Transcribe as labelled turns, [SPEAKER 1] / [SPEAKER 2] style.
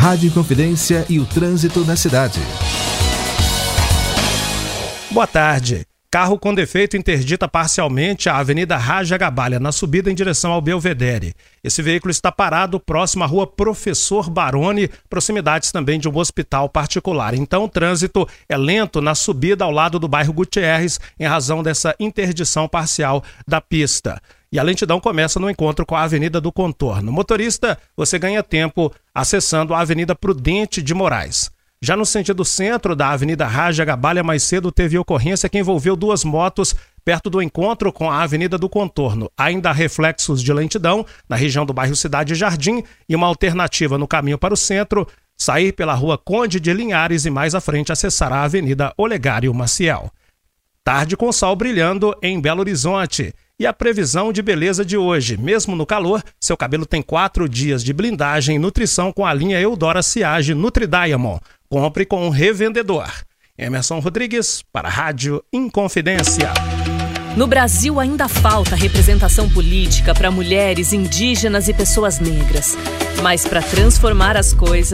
[SPEAKER 1] Rádio Inconfidência e o trânsito na cidade.
[SPEAKER 2] Boa tarde. Carro com defeito interdita parcialmente a Avenida Raja Gabalha, na subida em direção ao Belvedere. Esse veículo está parado próximo à rua Professor Baroni, proximidades também de um hospital particular. Então o trânsito é lento na subida ao lado do bairro Gutierrez, em razão dessa interdição parcial da pista. E a lentidão começa no encontro com a Avenida do Contorno. Motorista, você ganha tempo acessando a Avenida Prudente de Moraes. Já no sentido centro da Avenida Raja Gabalha, mais cedo teve ocorrência que envolveu duas motos perto do encontro com a Avenida do Contorno. Ainda há reflexos de lentidão na região do bairro Cidade Jardim e uma alternativa no caminho para o centro, sair pela rua Conde de Linhares e mais à frente acessar a Avenida Olegário Maciel. Tarde com sol brilhando em Belo Horizonte. E a previsão de beleza de hoje: mesmo no calor, seu cabelo tem 4 dias de blindagem e nutrição com a linha Eudora Ciage Nutridiamond. Compre com um revendedor. Emerson Rodrigues, para a Rádio Inconfidência.
[SPEAKER 3] No Brasil ainda falta representação política para mulheres, indígenas e pessoas negras. Mas para transformar as coisas,